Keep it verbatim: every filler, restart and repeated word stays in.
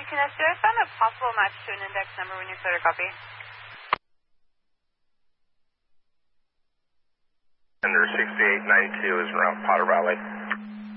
Houston S, did I find a possible match to an index number when you're clear to copy? Under sixty-eight ninety-two is around Potter Valley.